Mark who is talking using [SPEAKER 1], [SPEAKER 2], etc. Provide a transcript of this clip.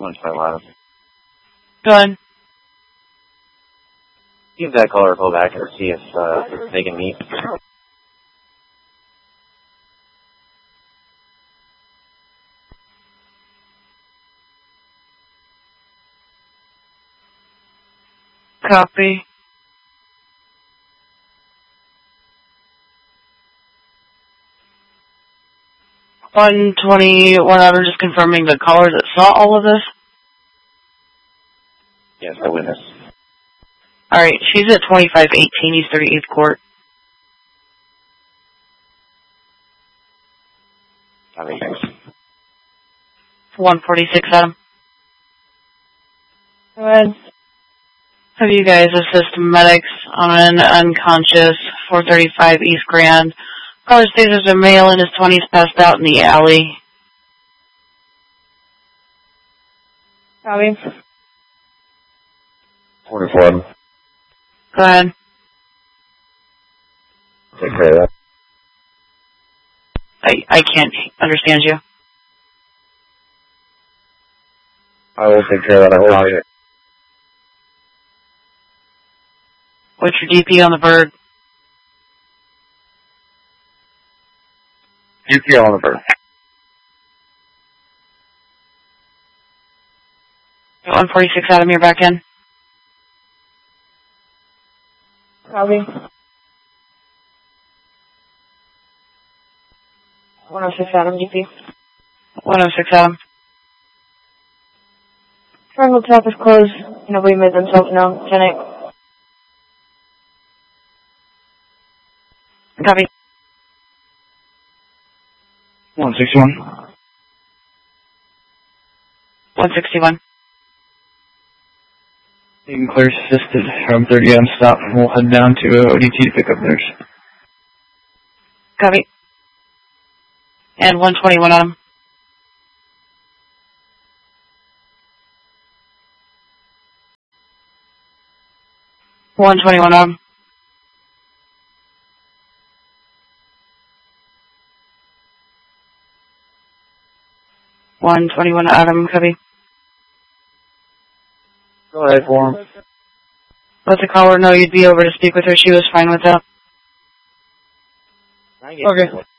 [SPEAKER 1] One try loud.
[SPEAKER 2] Go ahead.
[SPEAKER 1] Give that caller a call back and see if they can meet.
[SPEAKER 2] Copy. $121, I'm just confirming the caller that saw all of this.
[SPEAKER 1] Yes, the witness.
[SPEAKER 2] Alright, she's at 2518 East 38th Court.
[SPEAKER 1] Copy, thanks.
[SPEAKER 2] 146, Adam.
[SPEAKER 3] Go ahead.
[SPEAKER 2] Have you guys assist medics on an unconscious 435 East Grand? Caller states there's a male in his 20s passed out in the alley.
[SPEAKER 3] Copy.
[SPEAKER 1] 44.
[SPEAKER 2] Go ahead.
[SPEAKER 1] Take care of that.
[SPEAKER 2] I can't understand you.
[SPEAKER 1] I will take care of that. I will.
[SPEAKER 2] What's your DP on the bird?
[SPEAKER 1] DP on the bird.
[SPEAKER 2] 146, Adam, you're back in.
[SPEAKER 3] Copy. 106, Adam, DP.
[SPEAKER 2] 106, Adam.
[SPEAKER 3] Triangle Top is closed. Nobody made themselves known. 10-8.
[SPEAKER 2] Copy.
[SPEAKER 1] 161.
[SPEAKER 2] 161.
[SPEAKER 1] You can clear assisted from 30 on stop. We'll head down to ODT to pick up nurse.
[SPEAKER 2] Copy. And 121 on him. 121 on him. $121 Adam, copy.
[SPEAKER 1] Go ahead for him.
[SPEAKER 2] Let the caller know you'd be over to speak with her. She was fine with that.
[SPEAKER 1] Okay.